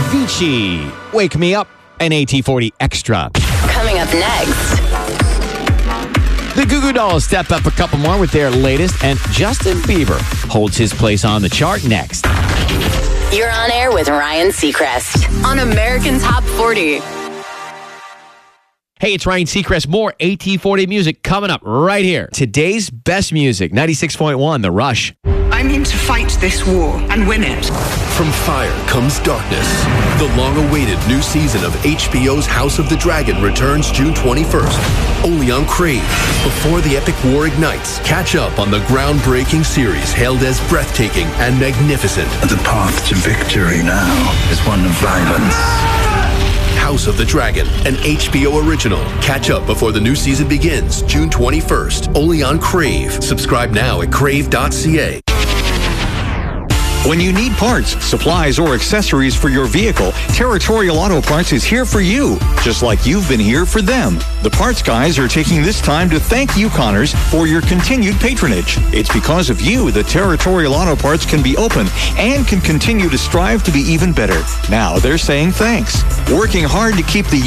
Avicii, Wake Me Up, and AT40 Extra. Coming up next. The Goo Goo Dolls step up a couple more with their latest, and Justin Bieber holds his place on the chart next. You're on air with Ryan Seacrest on American Top 40. Hey, it's Ryan Seacrest. More AT40 music coming up right here. Today's best music, 96.1, The Rush. I mean to fight this war and win it. From fire comes darkness. The long-awaited new season of HBO's House of the Dragon returns June 21st, only on Crave. Before the epic war ignites, catch up on the groundbreaking series hailed as breathtaking and magnificent. The path to victory now is one of violence. House of the Dragon, an HBO original. Catch up before the new season begins, June 21st, only on Crave. Subscribe now at crave.ca. When you need parts, supplies, or accessories for your vehicle, Territorial Auto Parts is here for you, just like you've been here for them. The parts guys are taking this time to thank you, Connors, for your continued patronage. It's because of you that Territorial Auto Parts can be open and can continue to strive to be even better. Now they're saying thanks, working hard to keep the